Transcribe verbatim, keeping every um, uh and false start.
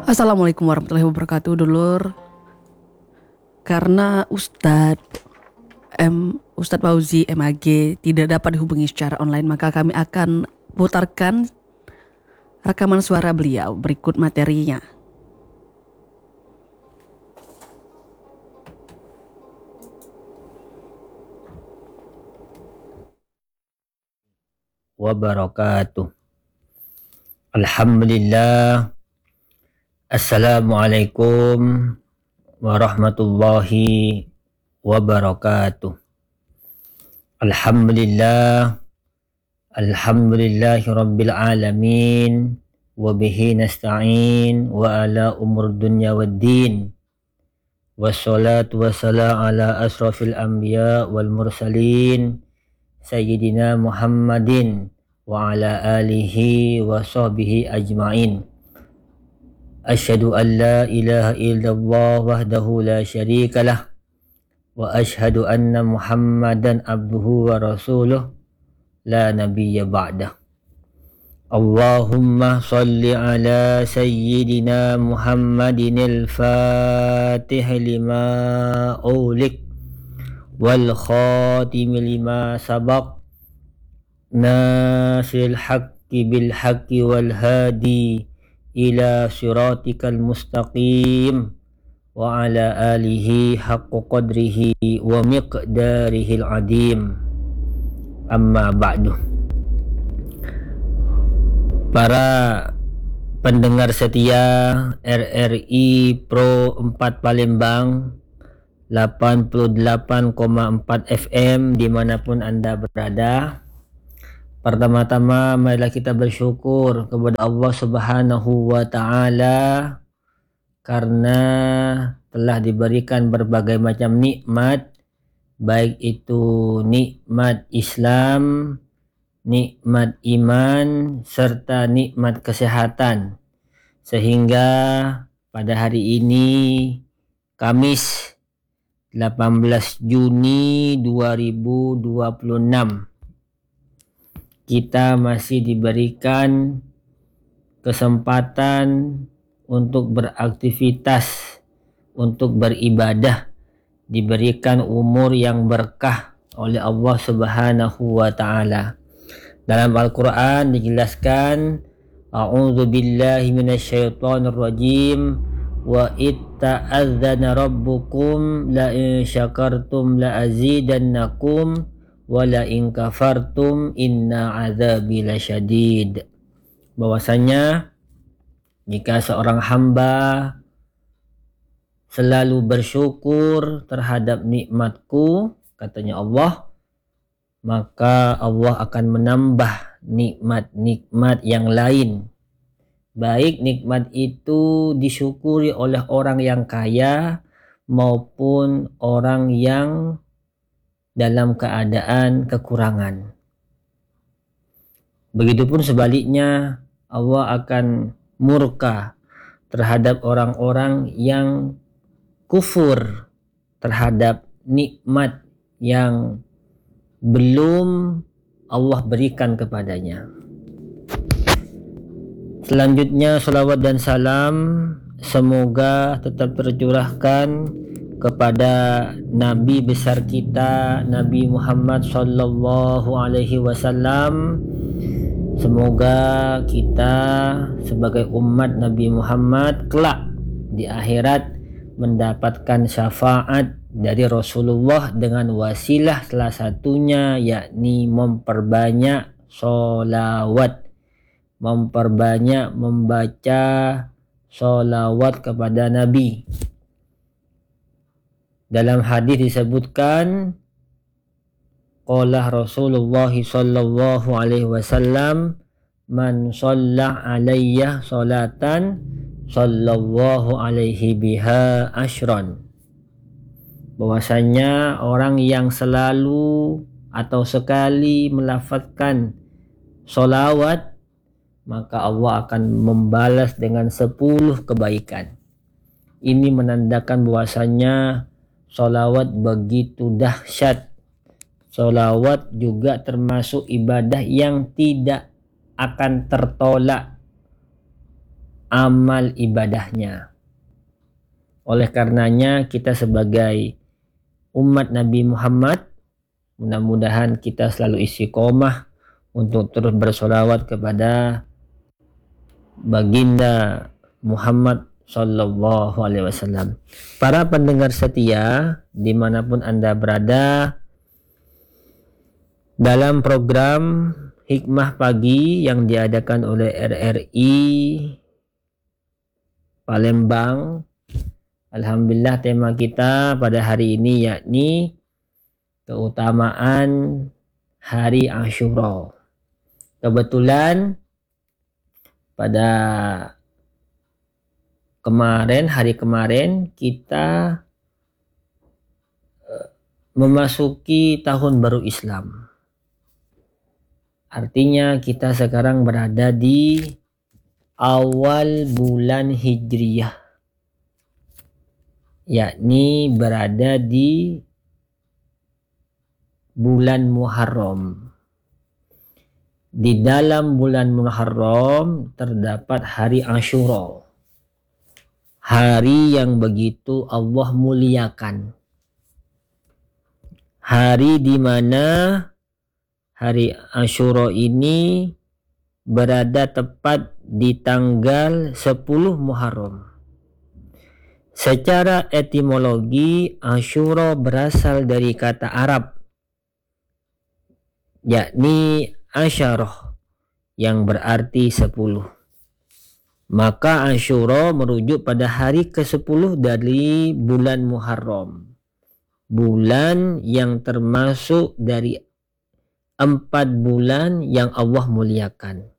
Assalamualaikum warahmatullahi wabarakatuh, dulur. Karena Ustadz M Ustadz Fauzi M A G tidak dapat dihubungi secara online, maka kami akan putarkan rekaman suara beliau. Berikut materinya. Wabarakatuh. Alhamdulillah. Assalamualaikum warahmatullahi wabarakatuh. Alhamdulillah. Alhamdulillahi rabbil alamin. Wabihi nasta'in wa ala umur dunya waddin. Wassalatu wassalam ala asrafil anbiya wal mursalin Sayyidina Muhammadin wa ala alihi wa sahbihi ajma'in. Asyhadu an la ilaha illallah wahdahu la syarika lah wa asyhadu anna Muhammadan abduhu wa rasuluh la nabiyya ba'dah. Allahumma salli ala sayyidina Muhammadin al-fatih lima ulik wal khatim lima sabaq nasiril haqqi bil haqqi wal hadi ila siratikal mustaqim wa ala alihi haqqa qadrihi wa miqdarihil adim. Amma ba'du. Para pendengar setia R R I Pro empat Palembang delapan puluh delapan koma empat F M dimanapun Anda berada, pertama-tama marilah kita bersyukur kepada Allah Subhanahu wa Ta'ala karena telah diberikan berbagai macam nikmat, baik itu nikmat Islam, nikmat iman, serta nikmat kesehatan, sehingga pada hari ini Kamis delapan belas Juni dua ribu dua puluh enam kita masih diberikan kesempatan untuk beraktivitas, untuk beribadah, diberikan umur yang berkah oleh Allah Subhanahu wa Ta'ala. Dalam Al-Quran dijelaskan, A'udzu billahi minasyaitonir rajim, wa itta'adzana rabbukum la in syakartum la azidannakum wa la in kafartum inna azabi lasyadid. Bahwasanya jika seorang hamba selalu bersyukur terhadap nikmatku, katanya Allah, maka Allah akan menambah nikmat-nikmat yang lain. Baik nikmat itu disyukuri oleh orang yang kaya maupun orang yang dalam keadaan kekurangan. Begitupun sebaliknya, Allah akan murka terhadap orang-orang yang kufur terhadap nikmat yang belum Allah berikan kepadanya. Selanjutnya, salawat dan salam semoga tetap tercurahkan kepada Nabi besar kita, Nabi Muhammad sallallahu alaihi wasallam. Semoga kita sebagai umat Nabi Muhammad kelak di akhirat mendapatkan syafaat dari Rasulullah dengan wasilah salah satunya yakni memperbanyak sholawat, memperbanyak membaca sholawat kepada Nabi. Dalam hadis disebutkan, qala Rasulullah sallallahu alaihi wasallam, man shalla alayya salatan sallallahu alaihi biha ashran. Bahwasanya orang yang selalu atau sekali melafazkan sholawat, maka Allah akan membalas dengan sepuluh kebaikan. Ini menandakan bahwasanya sholawat begitu dahsyat. Sholawat juga termasuk ibadah yang tidak akan tertolak amal ibadahnya. Oleh karenanya kita sebagai umat Nabi Muhammad, mudah-mudahan kita selalu istiqomah untuk terus bersolawat kepada baginda Muhammad Sallallahu Alaihi Wasallam. Para pendengar setia dimanapun Anda berada, dalam program Hikmah Pagi yang diadakan oleh R R I Palembang, alhamdulillah tema kita pada hari ini yakni keutamaan hari Asyura. Kebetulan pada kemarin, hari kemarin kita memasuki tahun baru Islam. Artinya kita sekarang berada di awal bulan Hijriyah, yakni berada di bulan Muharram. Di dalam bulan Muharram terdapat hari Asyura, hari yang begitu Allah muliakan, hari di mana hari Asyura ini berada tepat di tanggal sepuluh Muharram. Secara etimologi, Asyura berasal dari kata Arab, yakni asyarah, yang berarti sepuluh. Maka Asyura merujuk pada hari kesepuluh dari bulan Muharram, bulan yang termasuk dari empat bulan yang Allah muliakan.